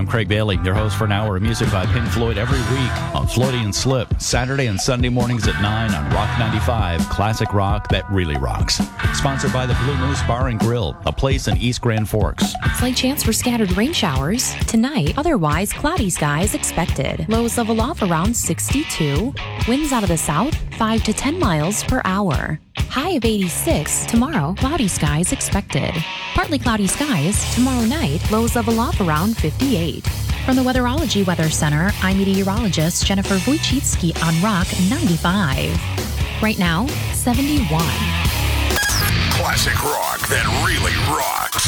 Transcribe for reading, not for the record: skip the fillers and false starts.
I'm Craig Bailey, your host for an hour of music by Pink Floyd every week on Floaty and Slip, Saturday and Sunday mornings at 9 on Rock 95, classic rock that really rocks. Sponsored by the Blue Moose Bar and Grill, a place in East Grand Forks. Slight chance for scattered rain showers tonight. Otherwise, cloudy skies expected. Lows level off around 62. Winds out of the south, 5 to 10 miles per hour. High of 86. Tomorrow, cloudy skies expected. Partly cloudy skies. Tomorrow night, lows level off around 58. From the Weatherology Weather Center, I'm meteorologist Jennifer Wojcicki on Rock 95. Right now, 71. Classic rock that really rocks.